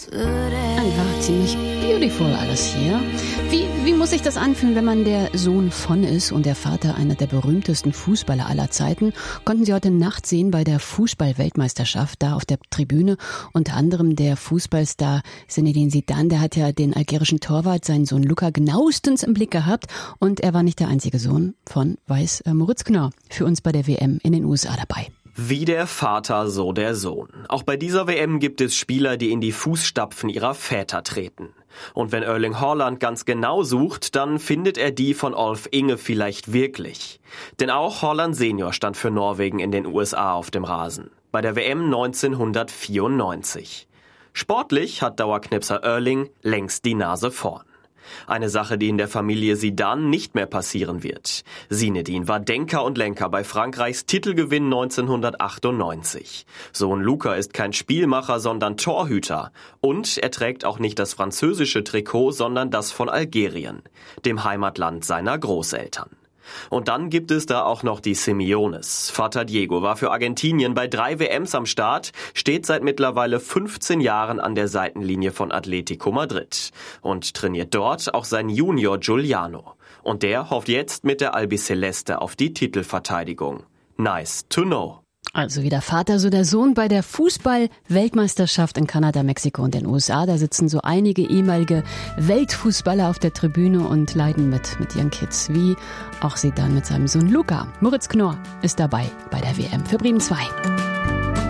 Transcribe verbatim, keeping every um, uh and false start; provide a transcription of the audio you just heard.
Einfach ziemlich beautiful alles hier. Wie, wie muss sich das anfühlen, wenn man der Sohn von ist und der Vater einer der berühmtesten Fußballer aller Zeiten? Konnten Sie heute Nacht sehen bei der Fußball-Weltmeisterschaft, da auf der Tribüne. Unter anderem der Fußballstar Zinedine Zidane, der hat ja den algerischen Torwart, seinen Sohn Luka, genauestens im Blick gehabt. Und er war nicht der einzige Sohn von Weiß äh, Moritz Knorr für uns bei der W M in den U S A dabei. Wie der Vater, so der Sohn. Auch bei dieser W M gibt es Spieler, die in die Fußstapfen ihrer Väter treten. Und wenn Erling Haaland ganz genau sucht, dann findet er die von Olf Inge vielleicht wirklich. Denn auch Haaland Senior stand für Norwegen in den U S A auf dem Rasen. Bei der W M neunzehnhundertvierundneunzig. Sportlich hat Dauerknipser Erling längst die Nase vorn. Eine Sache, die in der Familie Zidane nicht mehr passieren wird. Zinedine war Denker und Lenker bei Frankreichs Titelgewinn neunzehnhundertachtundneunzig. Sohn Luka ist kein Spielmacher, sondern Torhüter. Und er trägt auch nicht das französische Trikot, sondern das von Algerien, dem Heimatland seiner Großeltern. Und dann gibt es da auch noch die Simeones. Vater Diego war für Argentinien bei drei W Ms am Start, steht seit mittlerweile fünfzehn Jahren an der Seitenlinie von Atletico Madrid und trainiert dort auch sein Junior Giuliano. Und der hofft jetzt mit der Albiceleste auf die Titelverteidigung. Nice to know. Also wie der Vater, so der Sohn bei der Fußball-Weltmeisterschaft in Kanada, Mexiko und den U S A. Da sitzen so einige ehemalige Weltfußballer auf der Tribüne und leiden mit mit ihren Kids, wie auch Zidane mit seinem Sohn Luka. Moritz Knorr ist dabei bei der W M für Bremen zwei.